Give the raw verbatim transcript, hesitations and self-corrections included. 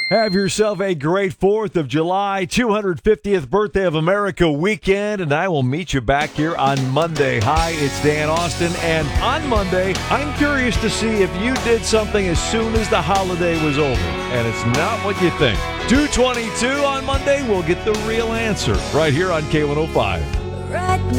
Have yourself a great fourth of July, two hundred fiftieth birthday of America weekend, and I will meet you back here on Monday. Hi, it's Dan Austin, and on Monday, I'm curious to see if you did something as soon as the holiday was over, and it's not what you think. two twenty-two on Monday, we'll get the real answer right here on K one oh five. Right now.